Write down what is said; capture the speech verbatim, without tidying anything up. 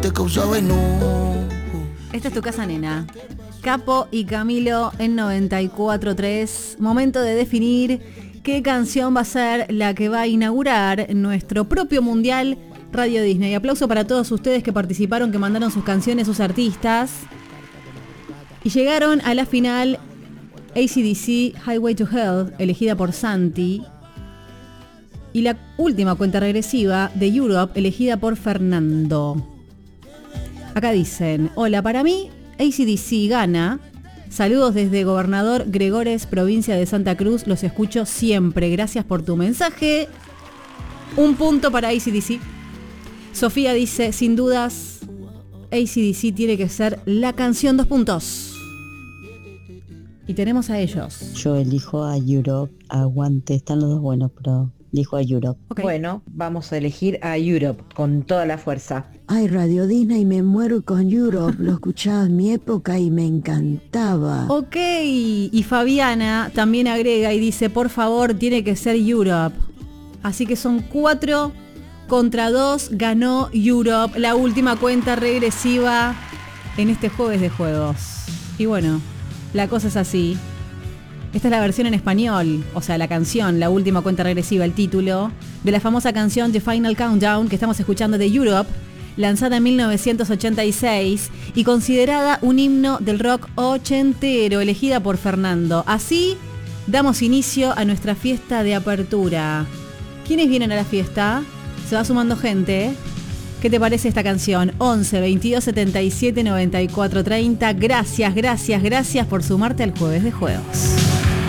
te causaba enojo. Esta es tu casa, nena. Capo y Camilo en noventa y cuatro tres. Momento de definir qué canción va a ser la que va a inaugurar nuestro propio mundial Radio Disney. Aplauso para todos ustedes que participaron, que mandaron sus canciones, sus artistas. Y llegaron a la final A C D C Highway to Hell, elegida por Santi. Y la última cuenta regresiva de Europe, elegida por Fernando. Acá dicen, hola, para mí A C D C gana. Saludos desde Gobernador Gregores, provincia de Santa Cruz. Los escucho siempre. Gracias por tu mensaje. Un punto para A C D C. Sofía dice, sin dudas, A C D C tiene que ser la canción, dos puntos. Y tenemos a ellos. Yo elijo a Europe. Aguante, están los dos buenos, pero elijo a Europe. Okay. Bueno, vamos a elegir a Europe con toda la fuerza. Ay, Radio Disney, me muero con Europe. Lo escuchaba en mi época y me encantaba. Ok, y Fabiana también agrega y dice, por favor, tiene que ser Europe. Así que son cuatro contra dos, ganó Europe, la última cuenta regresiva en este jueves de juegos. Y bueno, la cosa es así. Esta es la versión en español, o sea, la canción, la última cuenta regresiva, el título de la famosa canción The Final Countdown que estamos escuchando de Europe, lanzada en mil novecientos ochenta y seis y considerada un himno del rock ochentero, elegida por Fernando. Así damos inicio a nuestra fiesta de apertura. ¿Quiénes vienen a la fiesta? Se va sumando gente. ¿Qué te parece esta canción? once, veintidós, setenta y siete, noventa y cuatro, treinta. Gracias, gracias, gracias por sumarte al jueves de juegos.